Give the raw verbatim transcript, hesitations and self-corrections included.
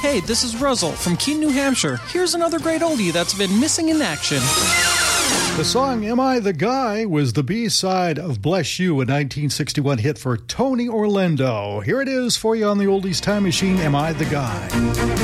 Hey, this is Russell from Keene, New Hampshire. Here's another great oldie that's been missing in action. The song Am I the Guy was the B-side of Bless You, a nineteen sixty-one hit for Tony Orlando. Here it is for you on the Oldies Time Machine, Am I the Guy?